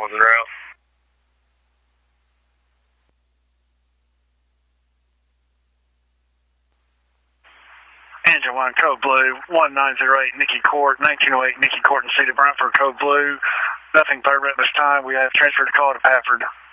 was en route. Engine 1, Code Blue, 1908 Nikki Court, 1908 Nikki Court and Cedar Brantford, Code Blue. Nothing further at this time. We have transferred the call to Pafford.